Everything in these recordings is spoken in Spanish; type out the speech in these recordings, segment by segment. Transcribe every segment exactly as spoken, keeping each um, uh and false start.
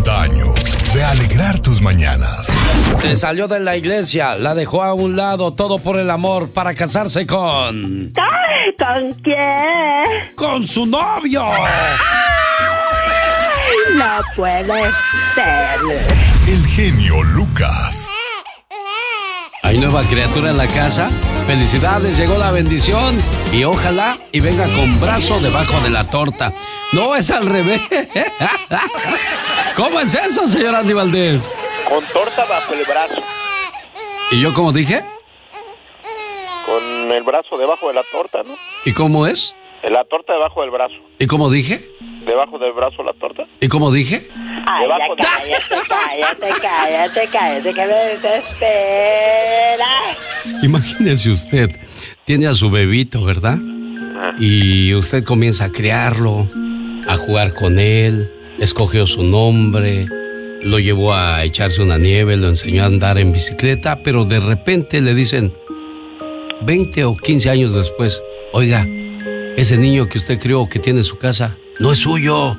cincuenta años de alegrar tus mañanas. Se salió de la iglesia, la dejó a un lado, todo por el amor, para casarse con... ¡Ay! ¿Con quién? ¡Con su novio! ¡Ay! No puede ser. El genio Lucas. ¿Hay nueva criatura en la casa? ¡Felicidades! Llegó la bendición y ojalá y venga con brazo debajo de la torta. No, es al revés. ¿Cómo es eso, señor Andy Valdés? Con torta bajo el brazo. ¿Y yo cómo dije? Con el brazo debajo de la torta, ¿no? ¿Y cómo es? La torta debajo del brazo. ¿Y cómo dije? Debajo del brazo la torta. ¿Y cómo dije? Ay, ya cállate, cállate, cállate, cállate, que me desespera. Imagínese usted, tiene a su bebito, ¿verdad? Y usted comienza a criarlo, a jugar con él, escogió su nombre, lo llevó a echarse una nieve, lo enseñó a andar en bicicleta, pero de repente le dicen, veinte o quince años después, oiga, ese niño que usted crió que tiene en su casa, no es suyo.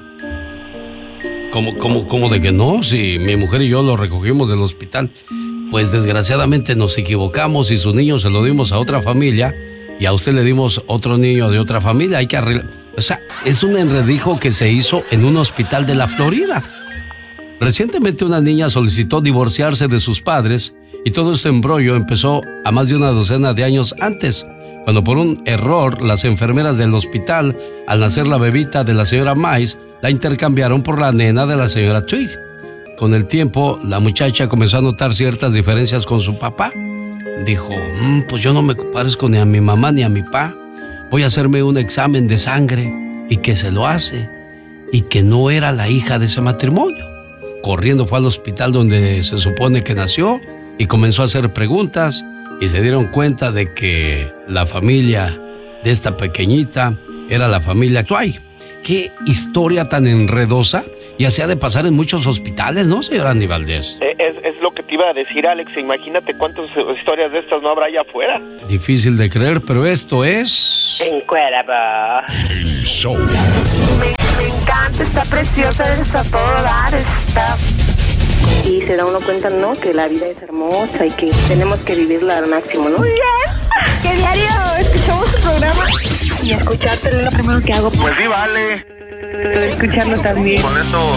¿Cómo, cómo, cómo de que no? Si mi mujer y yo lo recogimos del hospital. Pues desgraciadamente nos equivocamos y su niño se lo dimos a otra familia y a usted le dimos otro niño de otra familia. Hay que arreglar. O sea, es un enredijo que se hizo en un hospital de la Florida. Recientemente una niña solicitó divorciarse de sus padres y todo este embrollo empezó a más de una docena de años antes, cuando por un error las enfermeras del hospital, al nacer la bebita de la señora Mice, la intercambiaron por la nena de la señora Twig. Con el tiempo, la muchacha comenzó a notar ciertas diferencias con su papá. Dijo, mmm, pues yo no me parezco ni a mi mamá ni a mi papá. Voy a hacerme un examen de sangre. Y que se lo hace. Y que no era la hija de ese matrimonio. Corriendo fue al hospital donde se supone que nació y comenzó a hacer preguntas. Y se dieron cuenta de que la familia de esta pequeñita era la familia Twig. Qué historia tan enredosa y así ha de pasar en muchos hospitales, ¿no, señor Andy Valdés? Es, es lo que te iba a decir, Alex. Imagínate cuántas historias de estas no habrá allá afuera. Difícil de creer, pero esto es... Encuerada. El show. Me, me encanta, está preciosa, está todo dar, está... Y se da uno cuenta, ¿no? Que la vida es hermosa y que tenemos que vivirla al máximo, ¿no? Que diario escuchamos su programa y escucharte es lo primero que hago. Pues sí, vale. Escucharlo también. Con eso